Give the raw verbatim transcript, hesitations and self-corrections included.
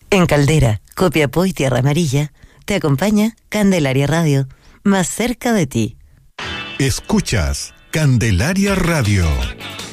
En Caldera, Copiapó y Tierra Amarilla, te acompaña Candelaria Radio, más cerca de ti. Escuchas Candelaria Radio.